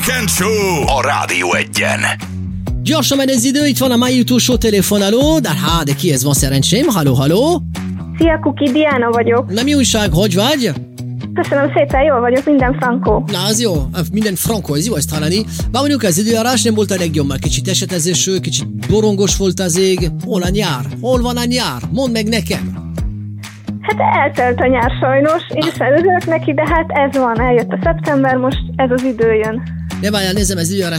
Show a Rádió Egyen. Gyorsan megy az idő, itt van a mai utolsó telefonáló, de ki ez van szerencsém? Halló? Szia, Kuki, Diana vagyok. Na mi újság, hogy vagy? Köszönöm szépen, jól vagyok, minden frankó. Na, az jó, minden frankó, ez jó ezt hallani. Bár mondjuk az időjárás nem volt a legjobb, mert kicsit esetezésű, kicsit borongos volt az ég. Hol a nyár? Hol van a nyár? Mondd meg nekem. Hát eltelt a nyár sajnos, én is örülök neki, de hát ez van, eljött a szeptember, most ez az idő jön. Ne várjál, nézem az időjárás